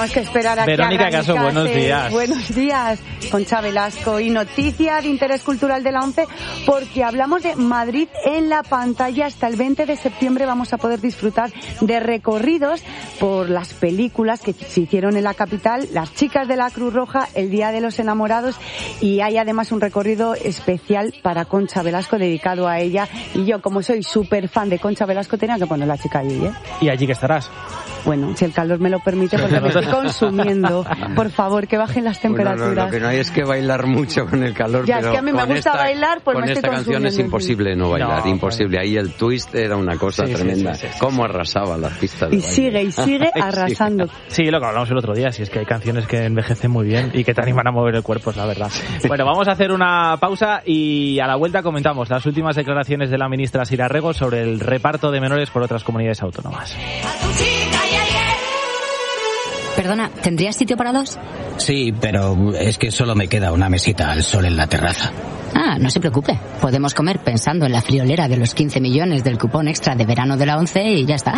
tenemos que esperar a Verónica que Caso, buenos días. Buenos días, Concha Velasco. Y noticia de interés cultural de la ONCE, porque hablamos de Madrid en la pantalla. Hasta el 20 de septiembre vamos a poder disfrutar de recorridos por las películas que se hicieron en la capital, Las chicas de la Cruz Roja, El día de los enamorados, y hay además un recorrido especial para Concha Velasco dedicado a ella. Y yo, como soy súper fan de Concha Velasco, tenía que poner la chica allí, ¿eh? ¿Y allí que estarás? Bueno, si el calor me lo permite, porque me estoy consumiendo. Por favor, que bajen las temperaturas. No, lo que no hay es que bailar mucho con el calor. Ya, pero es que a mí me gusta bailar, pues me estoy consumiendo. Con esta canción es imposible no bailar, imposible. Ahí el twist era una cosa tremenda. Sí. Cómo arrasaba las pistas de baile. Y sigue arrasando. Sí, lo que hablamos el otro día, si es que hay canciones que envejecen muy bien y que te animan a mover el cuerpo, es la verdad. Bueno, vamos a hacer una pausa y a la vuelta comentamos las últimas declaraciones de la ministra Sira Rego sobre el reparto de menores por otras comunidades autónomas. Perdona, ¿tendrías sitio para dos? Sí, pero es que solo me queda una mesita al sol en la terraza. Ah, no se preocupe. Podemos comer pensando en la friolera de los 15 millones del cupón extra de verano de la ONCE y ya está.